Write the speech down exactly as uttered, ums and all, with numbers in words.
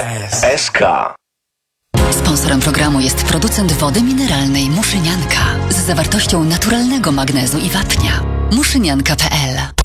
S K. Sponsorem programu jest producent wody mineralnej Muszynianka z zawartością naturalnego magnezu i wapnia. muszynianka kropka p l